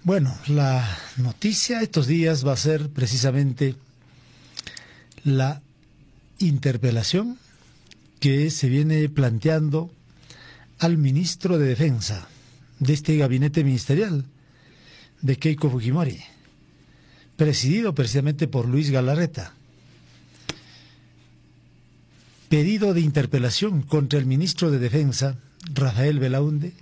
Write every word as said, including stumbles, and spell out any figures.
Bueno, la noticia estos días va a ser precisamente la interpelación que se viene planteando al ministro de Defensa de este gabinete ministerial de Keiko Fujimori, presidido precisamente por Luis Galarreta. Pedido de interpelación contra el ministro de Defensa, Rafael Belaunde,